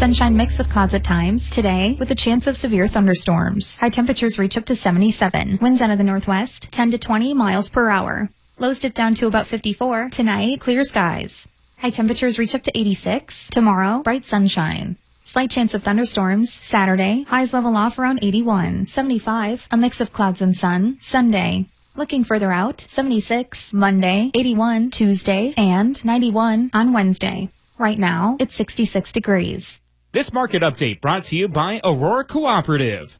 Sunshine mixed with clouds at times today with a chance of severe thunderstorms. High temperatures reach up to 77. Winds out of the northwest, 10 to 20 miles per hour. Lows dip down to about 54. Tonight, clear skies. High temperatures reach up to 86. Tomorrow, bright sunshine. Slight chance of thunderstorms. Saturday, highs level off around 81. 75, a mix of clouds and sun. Sunday. Looking further out, 76 Monday, 81 Tuesday, and 91 on Wednesday. Right now, it's 66 degrees. This market update brought to you by Aurora Cooperative.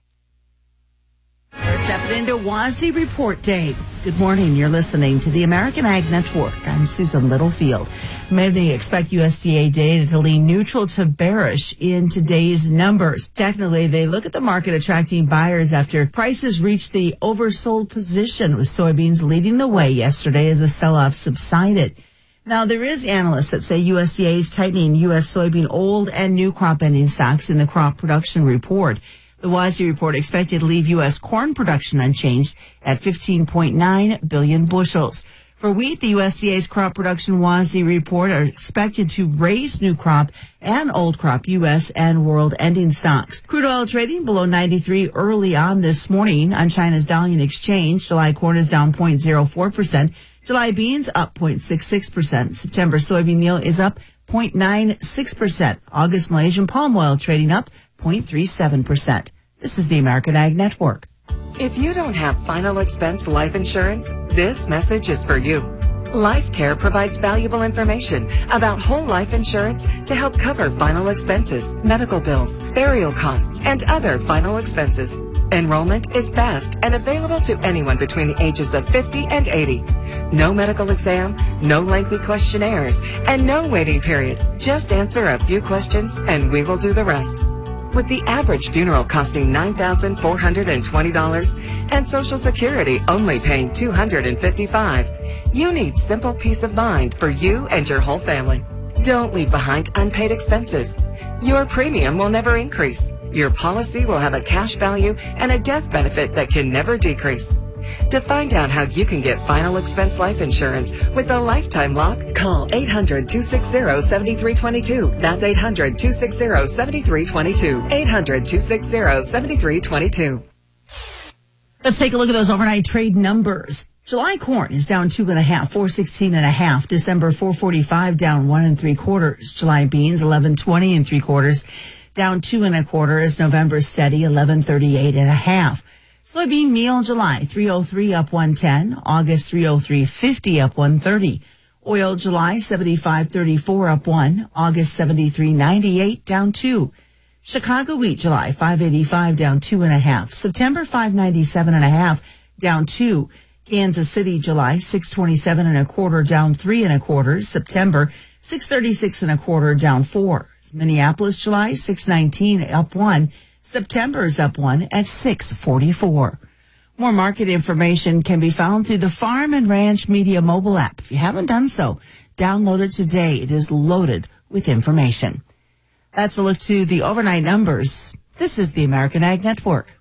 We're stepping into WASDE Report Day. Good morning. You're listening to the American Ag Network. I'm Susan Littlefield. Many expect USDA data to lean neutral to bearish in today's numbers. Technically, they look at the market attracting buyers after prices reached the oversold position, with soybeans leading the way yesterday as the sell-off subsided. Now, there is analysts that say USDA is tightening U.S. soybean old and new crop ending stocks in the crop production report. The WASDE report expected to leave U.S. corn production unchanged at 15.9 billion bushels. For wheat, the USDA's crop production WASDE report are expected to raise new crop and old crop U.S. and world ending stocks. Crude oil trading below 93 early on this morning on China's Dalian Exchange. July corn is down 0.04%. July beans up 0.66%. September soybean meal is up 0.96%. August Malaysian palm oil trading up 0.37%. This is the American Ag Network. If you don't have final expense life insurance, this message is for you. LifeCare provides valuable information about whole life insurance to help cover final expenses, medical bills, burial costs, and other final expenses. Enrollment is fast and available to anyone between the ages of 50 and 80. No medical exam, no lengthy questionnaires, and no waiting period. Just answer a few questions and we will do the rest. With the average funeral costing $9,420 and Social Security only paying $255, you need simple peace of mind for you and your whole family. Don't leave behind unpaid expenses. Your premium will never increase. Your policy will have a cash value and a death benefit that can never decrease. To find out how you can get final expense life insurance with a lifetime lock, call 800-260-7322. That's 800-260-7322. 800-260-7322. Let's take a look at those overnight trade numbers. July corn is down 2.5, 416.5. December 445 down 1 3/4. July beans 1120 3/4, down 2 1/4 as November steady 1138.5. Soybean meal July 303 up 110. August 303.50 up 130. Oil July 75.34 up 1. August 73.98 down 2. Chicago wheat July 585 down 2.5. September 597.5 down 2. Kansas City July 627 1/4 down 3 1/4. September 636 1/4 down 4. Minneapolis July 619 up 1. September is up 1 at 644. More market information can be found through the Farm and Ranch Media mobile app. If you haven't done so, download it today. It is loaded with information. That's a look to the overnight numbers. This is the American Ag Network.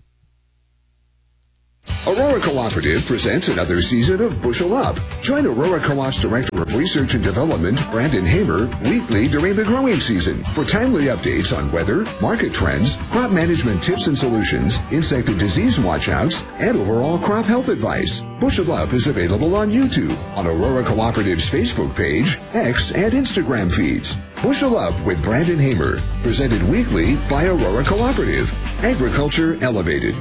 Aurora Cooperative presents another season of Bushel Up. Join Aurora Co-op's Director of Research and Development, Brandon Hamer, weekly during the growing season for timely updates on weather, market trends, crop management tips and solutions, insect and disease watchouts, and overall crop health advice. Bushel Up is available on YouTube, on Aurora Cooperative's Facebook page, X, and Instagram feeds. Bushel Up with Brandon Hamer, presented weekly by Aurora Cooperative. Agriculture Elevated.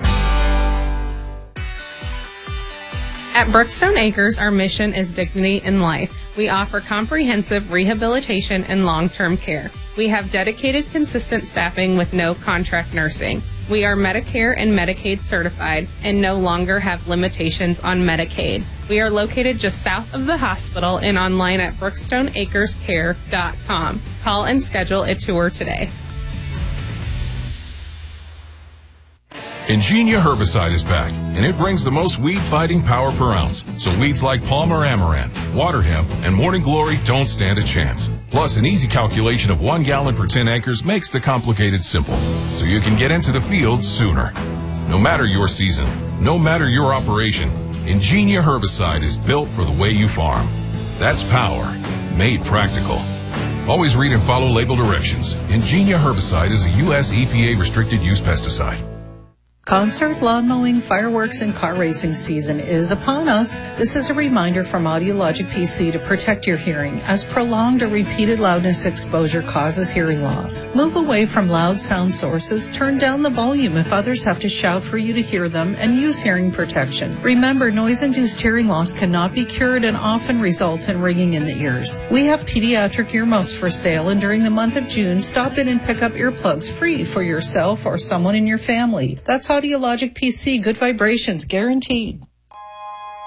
At Brookstone Acres, our mission is dignity in life. We offer comprehensive rehabilitation and long-term care. We have dedicated, consistent staffing with no contract nursing. We are Medicare and Medicaid certified and no longer have limitations on Medicaid. We are located just south of the hospital and online at brookstoneacrescare.com. Call and schedule a tour today. Ingenia herbicide is back, and it brings the most weed-fighting power per ounce. So weeds like Palmer Amaranth, Water Hemp, and Morning Glory don't stand a chance. Plus, an easy calculation of 1 gallon per 10 acres makes the complicated simple, so you can get into the field sooner. No matter your season, no matter your operation, Ingenia herbicide is built for the way you farm. That's power, made practical. Always read and follow label directions. Ingenia herbicide is a U.S. EPA restricted use pesticide. Concert, lawn mowing, fireworks, and car racing season is upon us. This is a reminder from Audiologic PC to protect your hearing, as prolonged or repeated loudness exposure causes hearing loss. Move away from loud sound sources, turn down the volume if others have to shout for you to hear them, and use hearing protection. Remember, noise-induced hearing loss cannot be cured and often results in ringing in the ears. We have pediatric earmuffs for sale, and during the month of June, stop in and pick up earplugs free for yourself or someone in your family. That's Audiologic PC, good vibrations guaranteed.